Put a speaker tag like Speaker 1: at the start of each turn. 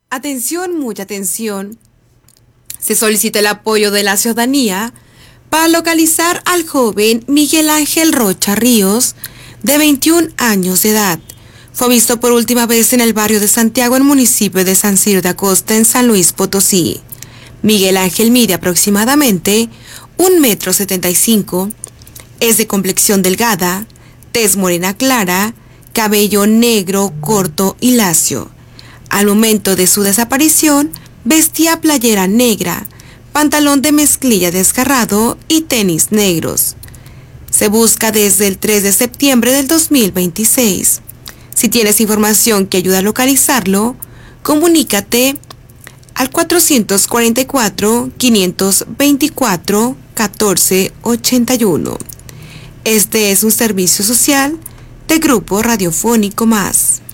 Speaker 1: Atención, mucha atención. Se solicita el apoyo de la ciudadanía para localizar al joven Miguel Ángel Rocha Ríos, de 21 años de edad. Fue visto por última vez en el barrio de Santiago, en el municipio de San Ciro de Acosta, en San Luis Potosí. Miguel Ángel mide aproximadamente 1,75 m, es de complexión delgada, tez morena clara, cabello negro corto y lacio. Al momento de su desaparición, vestía playera negra, pantalón de mezclilla desgarrado y tenis negros. Se busca desde el 3 de septiembre del 2026. Si tienes información que ayuda a localizarlo, comunícate al 444-524-1481. Este es un servicio social de Grupo Radiofónico Más.